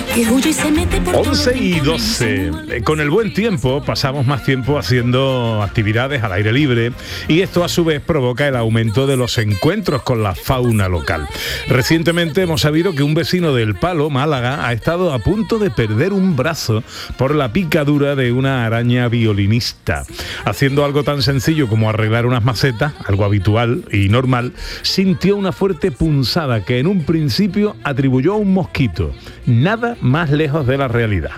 que huye y se mete por 11:12. Con el buen tiempo pasamos más tiempo haciendo actividades al aire libre y esto a su vez provoca el aumento de los encuentros con la fauna local. Recientemente hemos sabido que un vecino del Palo, Málaga, ha estado a punto de perder un brazo por la picadura de una araña violinista. Haciendo algo tan sencillo como arreglar unas macetas, algo habitual y normal, sintió una fuerte punzada que en un principio atribuyó a un mosquito. Nada más lejos de la realidad.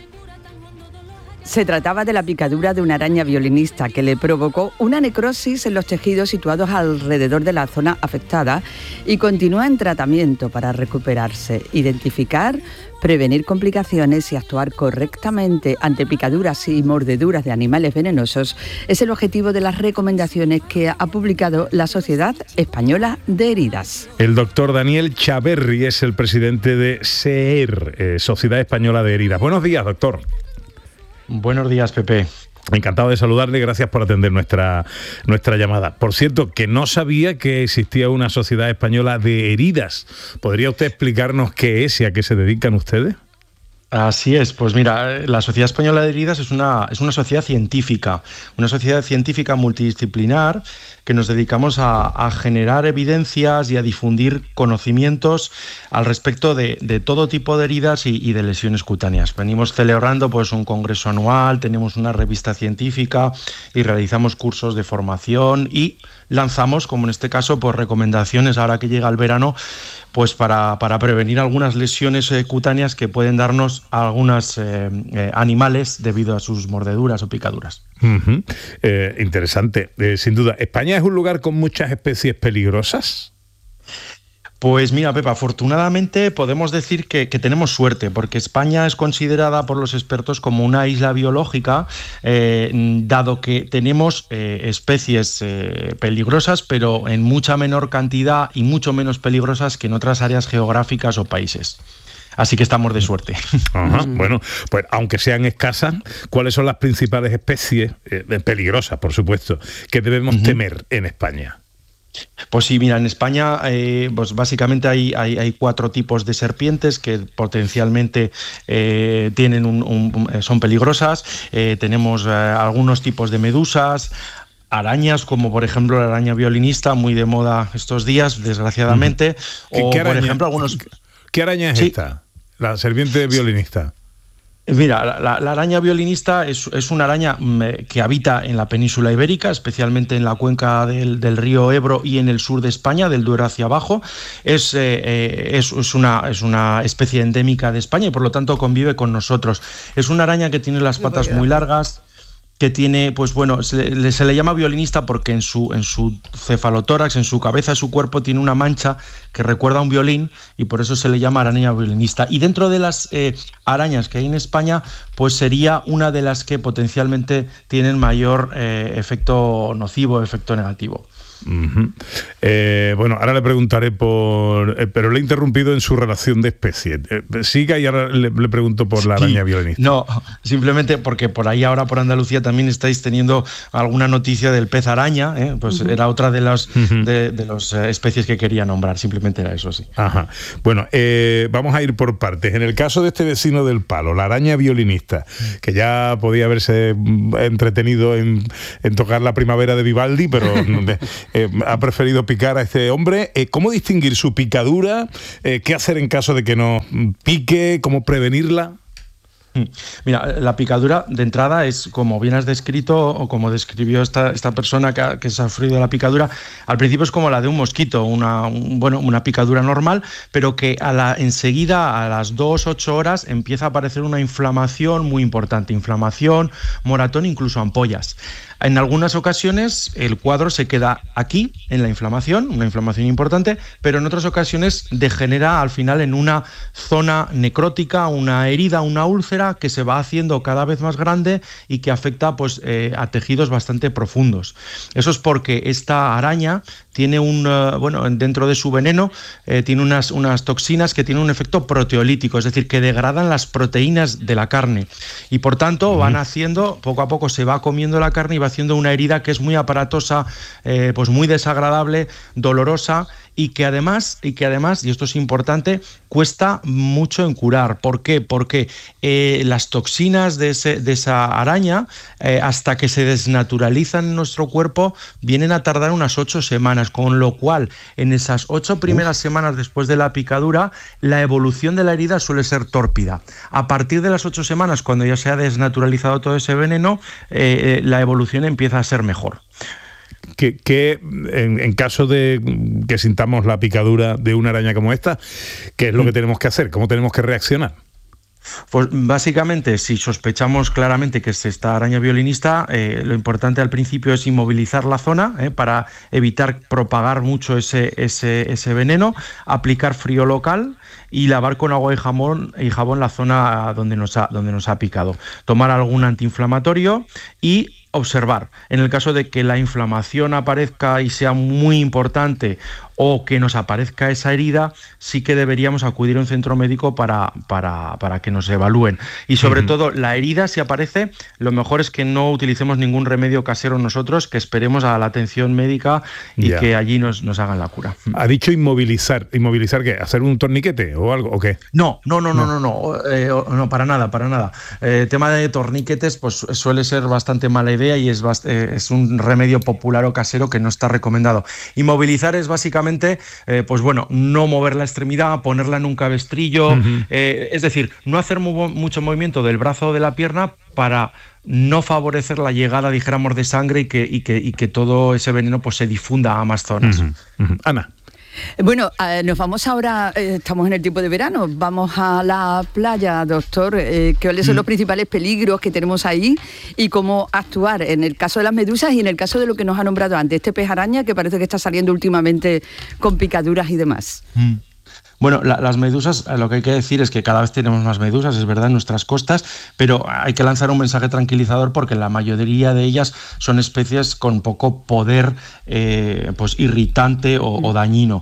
Se trataba de la picadura de una araña violinista que le provocó una necrosis en los tejidos situados alrededor de la zona afectada y continúa en tratamiento para recuperarse, identificar, prevenir complicaciones y actuar correctamente ante picaduras y mordeduras de animales venenosos es el objetivo de las recomendaciones que ha publicado la Sociedad Española de Heridas. El doctor Daniel Chaverri es el presidente de SEHER, Sociedad Española de Heridas. Buenos días, doctor. Buenos días, Pepe. Encantado de saludarle y gracias por atender nuestra llamada. Por cierto, que no sabía que existía una Sociedad Española de Heridas. ¿Podría usted explicarnos qué es y a qué se dedican ustedes? Así es, pues mira, la Sociedad Española de Heridas es una sociedad científica multidisciplinar que nos dedicamos a generar evidencias y a difundir conocimientos al respecto de todo tipo de heridas y de lesiones cutáneas. Venimos celebrando pues un congreso anual, tenemos una revista científica y realizamos cursos de formación y lanzamos, como en este caso, pues recomendaciones ahora que llega el verano, pues para prevenir algunas lesiones cutáneas que pueden darnos a algunos animales debido a sus mordeduras o picaduras. Uh-huh. Interesante, sin duda. ¿España es un lugar con muchas especies peligrosas? Pues mira, Pepa, afortunadamente podemos decir que tenemos suerte, porque España es considerada por los expertos como una isla biológica, dado que tenemos especies peligrosas, pero en mucha menor cantidad y mucho menos peligrosas que en otras áreas geográficas o países. Así que estamos de suerte. Ajá, bueno, pues aunque sean escasas, ¿cuáles son las principales especies, peligrosas por supuesto, que debemos temer en España? Pues sí, mira, en España pues básicamente hay 4 tipos de serpientes que potencialmente son peligrosas. Tenemos algunos tipos de medusas, arañas, como por ejemplo la araña violinista, muy de moda estos días, desgraciadamente. O por ejemplo algunos... ¿Qué araña es esta? La serpiente violinista. Mira, la araña violinista es una araña que habita en la península ibérica, especialmente en la cuenca del río Ebro y en el sur de España, del Duero hacia abajo. Es una especie endémica de España y por lo tanto convive con nosotros. Es una araña que tiene las patas muy largas, que tiene, pues bueno, se le llama violinista porque en su cefalotórax, en su cabeza, su cuerpo, tiene una mancha que recuerda a un violín y por eso se le llama araña violinista. Y dentro de las arañas que hay en España, pues sería una de las que potencialmente tienen mayor efecto nocivo, efecto negativo. Uh-huh. Bueno, ahora le preguntaré pero le he interrumpido en su relación de especie. Siga y ahora le pregunto por la araña violinista. No, simplemente porque por ahí ahora por Andalucía también estáis teniendo alguna noticia del pez araña, pues era otra de las especies que quería nombrar, simplemente era eso, sí. Ajá. Bueno, vamos a ir por partes. En el caso de este vecino del Palo, la araña violinista, que ya podía haberse entretenido en tocar la primavera de Vivaldi, pero ha preferido picar a este hombre. ¿Cómo distinguir su picadura? ¿Qué hacer en caso de que no pique? ¿Cómo prevenirla? Mira, la picadura de entrada es, como bien has descrito o como describió esta persona que ha sufrido la picadura, al principio es como la de un mosquito, una picadura normal, pero que enseguida, a las 2-8 horas, empieza a aparecer una inflamación muy importante, inflamación, moratón, incluso ampollas. En algunas ocasiones el cuadro se queda aquí, en la inflamación, una inflamación importante, pero en otras ocasiones degenera al final en una zona necrótica, una herida, una úlcera que se va haciendo cada vez más grande y que afecta pues, a tejidos bastante profundos. Eso es porque esta araña tiene dentro de su veneno tiene unas toxinas que tienen un efecto proteolítico, es decir, que degradan las proteínas de la carne y por tanto van haciendo, poco a poco se va comiendo la carne y va haciendo una herida que es muy aparatosa, pues muy desagradable, dolorosa y que además, y esto es importante, cuesta mucho en curar. ¿Por qué? Porque las toxinas de esa araña, hasta que se desnaturalizan en nuestro cuerpo, vienen a tardar unas 8 semanas, con lo cual en esas 8 primeras semanas después de la picadura, la evolución de la herida suele ser tórpida. A partir de las 8 semanas, cuando ya se ha desnaturalizado todo ese veneno, la evolución empieza a ser mejor. Que en caso de que sintamos la picadura de una araña como esta, ¿qué es lo que tenemos que hacer? ¿Cómo tenemos que reaccionar? Pues básicamente, si sospechamos claramente que es esta araña violinista, lo importante al principio es inmovilizar la zona para evitar propagar mucho ese veneno, aplicar frío local y lavar con agua y jabón la zona donde nos ha picado. Tomar algún antiinflamatorio y observar. En el caso de que la inflamación aparezca y sea muy importante, o que nos aparezca esa herida, sí que deberíamos acudir a un centro médico para que nos evalúen. Y sobre todo, la herida, si aparece, lo mejor es que no utilicemos ningún remedio casero nosotros, que esperemos a la atención médica y que allí nos hagan la cura. ¿Ha dicho inmovilizar? ¿Inmovilizar qué? ¿Hacer un torniquete o algo? ¿O qué? No, para nada. Tema de torniquetes, pues suele ser bastante mala idea y es un remedio popular o casero que no está recomendado. Inmovilizar es básicamente pues bueno, no mover la extremidad, ponerla en un cabestrillo, es decir, no hacer mucho movimiento del brazo o de la pierna para no favorecer la llegada, dijéramos, de sangre y que todo ese veneno pues se difunda a más zonas. Ana. Bueno, nos vamos ahora, estamos en el tiempo de verano, vamos a la playa, doctor. ¿Cuáles son los principales peligros que tenemos ahí y cómo actuar en el caso de las medusas y en el caso de lo que nos ha nombrado antes, este pez araña que parece que está saliendo últimamente con picaduras y demás? Bueno, las medusas, lo que hay que decir es que cada vez tenemos más medusas, es verdad, en nuestras costas, pero hay que lanzar un mensaje tranquilizador porque la mayoría de ellas son especies con poco poder pues irritante o dañino.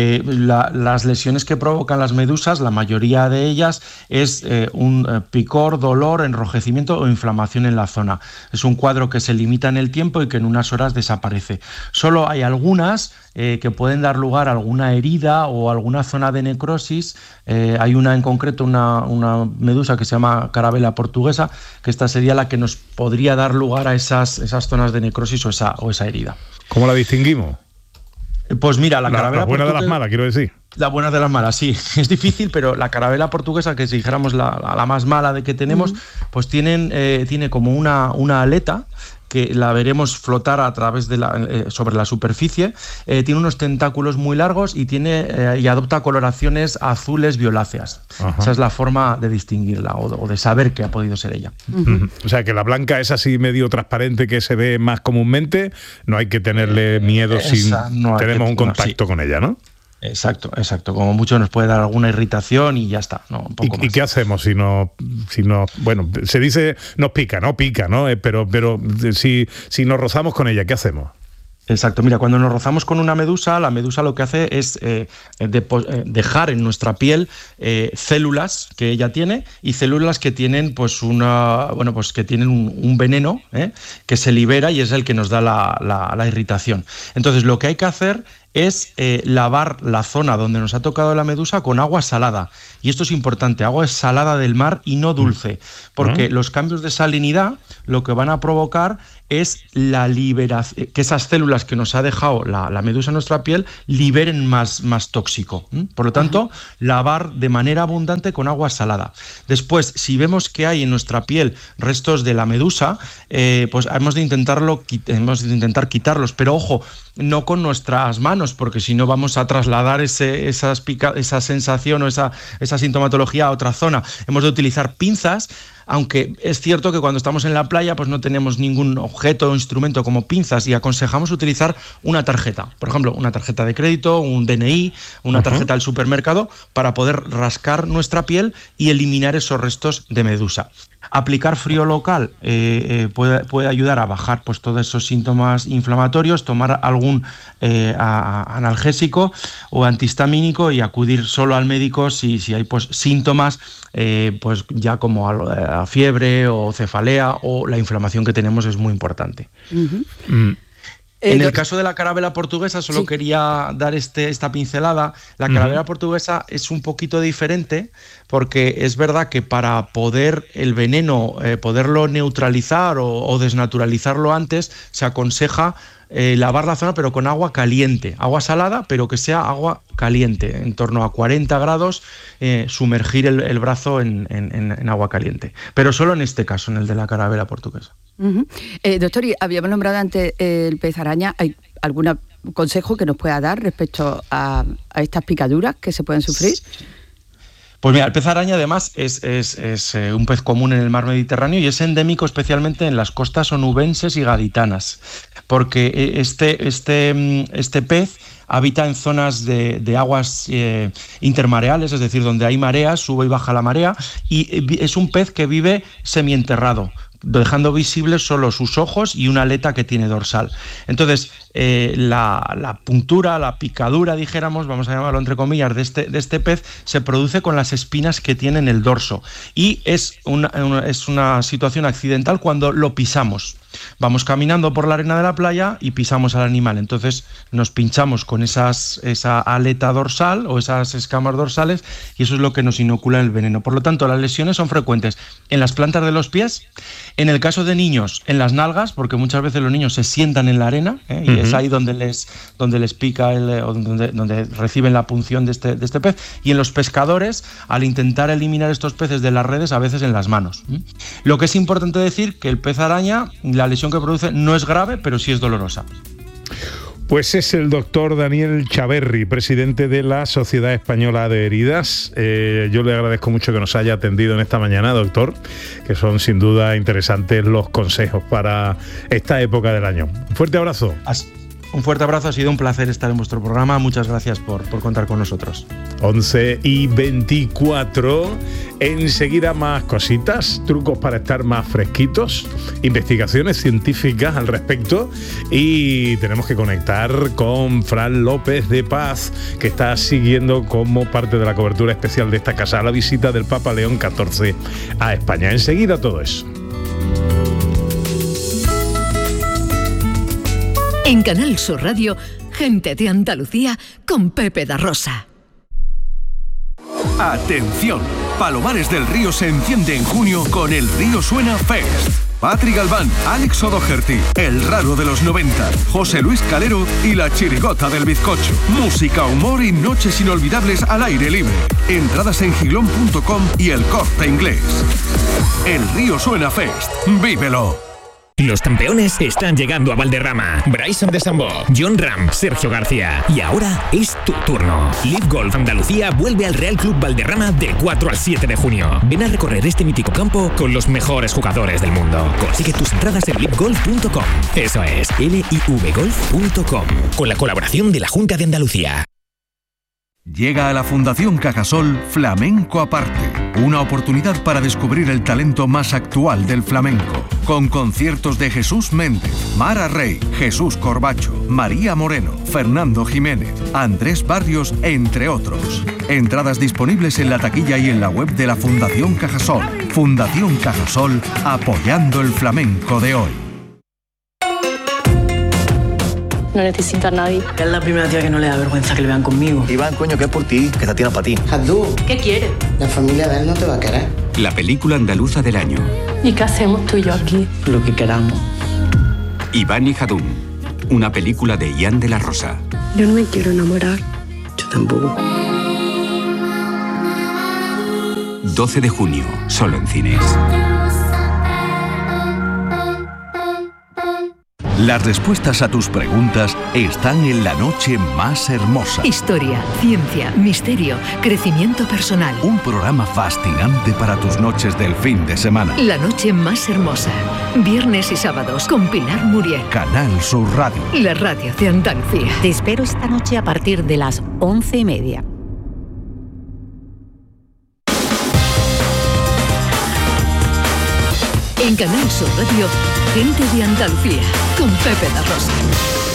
Las lesiones que provocan las medusas, la mayoría de ellas es un picor, dolor, enrojecimiento o inflamación en la zona. Es un cuadro que se limita en el tiempo y que en unas horas desaparece. Solo hay algunas que pueden dar lugar a alguna herida o alguna zona de necrosis. Hay una en concreto, una medusa que se llama carabela portuguesa, que esta sería la que nos podría dar lugar a esas zonas de necrosis o esa herida. ¿Cómo la distinguimos? Pues mira, la carabela la buena de las malas, quiero decir. La buena de las malas, sí. Es difícil, pero la carabela portuguesa, que si dijéramos la más mala de que tenemos, pues tiene como una aleta que la veremos flotar a través de sobre la superficie. Tiene unos tentáculos muy largos y adopta coloraciones azules violáceas. Ajá. Esa es la forma de distinguirla o de saber que ha podido ser ella. O sea, que la blanca es así medio transparente que se ve más comúnmente, no hay que tenerle miedo si tenemos un contacto con ella, ¿no? Exacto. Como mucho nos puede dar alguna irritación y ya está, ¿no? Un poco más. ¿Y qué hacemos si no, bueno, se dice no pica, ¿no? Pero si nos rozamos con ella, ¿qué hacemos? Exacto, mira, cuando nos rozamos con una medusa, la medusa lo que hace es dejar en nuestra piel células que ella tiene y células que tienen pues que tienen un veneno que se libera y es el que nos da la irritación. Entonces, lo que hay que hacer es lavar la zona donde nos ha tocado la medusa con agua salada. Y esto es importante, agua salada del mar y no dulce, porque los cambios de salinidad lo que van a provocar es la liberación, que esas células que nos ha dejado la medusa en nuestra piel liberen más tóxico. Por lo tanto, lavar de manera abundante con agua salada. Después, si vemos que hay en nuestra piel restos de la medusa, pues hemos de intentar quitarlos, pero ojo, no con nuestras manos, porque si no vamos a trasladar esa sensación o esa sintomatología a otra zona. Hemos de utilizar pinzas, aunque es cierto que cuando estamos en la playa pues no tenemos ningún objeto o instrumento como pinzas y aconsejamos utilizar una tarjeta, por ejemplo, una tarjeta de crédito, un DNI, una tarjeta del supermercado para poder rascar nuestra piel y eliminar esos restos de medusa. Aplicar frío local puede ayudar a bajar pues todos esos síntomas inflamatorios, tomar algún analgésico o antihistamínico y acudir solo al médico si hay pues síntomas pues ya como a fiebre o cefalea o la inflamación que tenemos es muy importante. En el caso de la carabela portuguesa, solo sí. quería dar esta pincelada. La carabela portuguesa es un poquito diferente porque es verdad que para poder el veneno, poderlo neutralizar o desnaturalizarlo antes, se aconseja lavar la zona pero con agua caliente, agua salada pero que sea agua caliente, en torno a 40 grados, sumergir el brazo en agua caliente, pero solo en este caso, en el de la carabela portuguesa. Uh-huh. Doctor, y habíamos nombrado antes el pez araña. ¿Hay algún consejo que nos pueda dar respecto a estas picaduras que se pueden sufrir? Pues mira, el pez araña además es un pez común en el mar Mediterráneo y es endémico especialmente en las costas onubenses y gaditanas, porque este pez habita en zonas de aguas intermareales, es decir, donde hay mareas, sube y baja la marea, y es un pez que vive semienterrado, dejando visibles solo sus ojos y una aleta que tiene dorsal. Entonces, la puntura, la picadura, dijéramos, vamos a llamarlo entre comillas, de este pez, se produce con las espinas que tiene en el dorso, y es una situación accidental cuando lo pisamos. Vamos caminando por la arena de la playa y pisamos al animal, entonces nos pinchamos con esa aleta dorsal o esas escamas dorsales, y eso es lo que nos inocula el veneno. Por lo tanto, las lesiones son frecuentes en las plantas de los pies, en el caso de niños, en las nalgas, porque muchas veces los niños se sientan en la arena, y es ahí donde les pica o donde reciben la punción de este pez, y en los pescadores, al intentar eliminar estos peces de las redes, a veces en las manos. Lo que es importante decir que el pez araña, la lesión que produce no es grave, pero sí es dolorosa. Pues es el doctor Daniel Chaverri, presidente de la Sociedad Española de Heridas. Yo le agradezco mucho que nos haya atendido en esta mañana, doctor, que son sin duda interesantes los consejos para esta época del año. Un fuerte abrazo. Un fuerte abrazo, ha sido un placer estar en vuestro programa. Muchas gracias por contar con nosotros. 11:24. Enseguida más cositas, trucos para estar más fresquitos, investigaciones científicas al respecto, y tenemos que conectar con Fran López de Paz, que está siguiendo como parte de la cobertura especial de esta casa la visita del Papa León XIV a España. Enseguida todo eso. En Canal Sur Radio, Gente de Andalucía con Pepe da Rosa. Atención, Palomares del Río se enciende en junio con el Río Suena Fest. Patrick Galván, Alex O'Doherty, El Raro de los 90, José Luis Calero y La Chirigota del Bizcocho. Música, humor y noches inolvidables al aire libre. Entradas en giglón.com y El Corte Inglés. El Río Suena Fest. ¡Vívelo! Los campeones están llegando a Valderrama. Bryson DeChambeau, John Ram, Sergio García. Y ahora es tu turno. Live Golf Andalucía vuelve al Real Club Valderrama del 4 al 7 de junio. Ven a recorrer este mítico campo con los mejores jugadores del mundo. Consigue tus entradas en livegolf.com. Eso es, livegolf.com. Con la colaboración de la Junta de Andalucía. Llega a la Fundación Cajasol Flamenco Aparte, una oportunidad para descubrir el talento más actual del flamenco, con conciertos de Jesús Méndez, Mara Rey, Jesús Corbacho, María Moreno, Fernando Jiménez, Andrés Barrios, entre otros. Entradas disponibles en la taquilla y en la web de la Fundación Cajasol. Fundación Cajasol, apoyando el flamenco de hoy. No necesita a nadie. Es la primera tía que no le da vergüenza que le vean conmigo. Iván, coño, que es por ti, que esta tía para ti. Jandú, ¿qué quiere? La familia de él no te va a querer. La película andaluza del año. ¿Y qué hacemos tú y yo aquí? Lo que queramos. Iván y Jadún, una película de Ian de la Rosa. Yo no me quiero enamorar. Yo tampoco. 12 de junio, solo en cines. Las respuestas a tus preguntas están en La Noche Más Hermosa. Historia, ciencia, misterio, crecimiento personal. Un programa fascinante para tus noches del fin de semana. La Noche Más Hermosa. Viernes y sábados con Pilar Muriel. Canal Sur Radio. La radio de Andalucía. Te espero esta noche a partir de las 11:30. En Canal Sur Radio, Gente de Andalucía, con Pepe da Rosa.